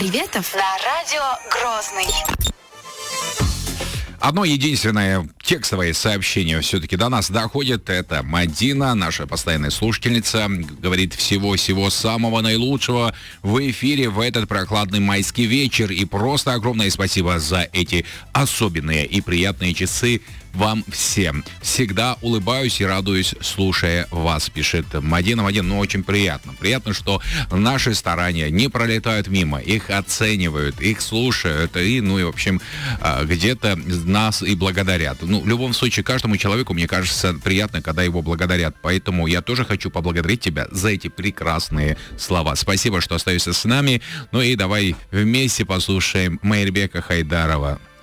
приветов на радио Грозный. Одно единственное текстовое сообщение все-таки до нас доходит. Это Мадина, наша постоянная слушательница. Говорит, всего-всего самого наилучшего в эфире в этот прохладный майский вечер. И просто огромное спасибо за эти особенные и приятные часы вам всем. Всегда улыбаюсь и радуюсь, слушая вас, пишет Мадина. Мадина, очень приятно. Приятно, что наши старания не пролетают мимо. Их оценивают, их слушают. И, в общем, где-то нас и благодарят. В любом случае, каждому человеку, мне кажется, приятно, когда его благодарят. Поэтому я тоже хочу поблагодарить тебя за эти прекрасные слова. Спасибо, что остаешься с нами. И давай вместе послушаем Мейрбека Хайдарова.